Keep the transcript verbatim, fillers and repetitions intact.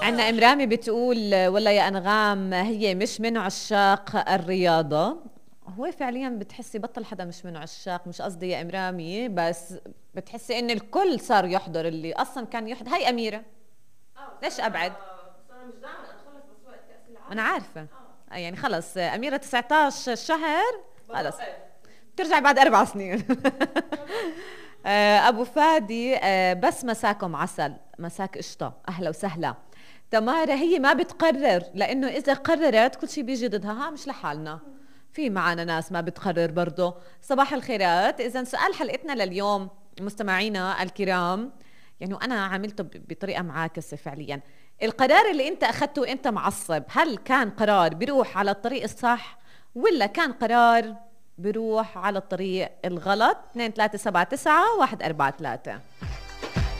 عندنا إمرامي بتقول والله يا أنغام هي مش من عشاق الرياضة. هو فعليا بتحسي بطل حدا مش من عشاق، مش قصدي يا إمرامي، بس بتحسي إن الكل صار يحضر، اللي أصلا كان يحضر. هاي أميرة ليش أبعد؟ بس انا مش دائما اتخلص بس وقت كاس العالم. أنا عارفة. اه آه يعني خلص أميرة تسعة عشر شهر خلص بوقف. بترجع بعد أربع سنين. آه، أبو فادي آه، بس مساكم عسل، مساك قشطة، أهلا وسهلا. تمارا هي ما بتقرر، لأنه إذا قررت كل شيء بيجي ضدها، ها مش لحالنا، في معنا ناس ما بتقرر برضه. صباح الخيرات. إذا سؤال حلقتنا لليوم مستمعينا الكرام، يعني أنا عملته ب- بطريقة معاكسة فعليا. القرار اللي أنت أخذته وأنت معصب، هل كان قرار بيروح على الطريق الصح ولا كان قرار بروح على الطريق الغلط؟ اثنين ثلاثة سبعة تسعة واحد أربعة ثلاثة.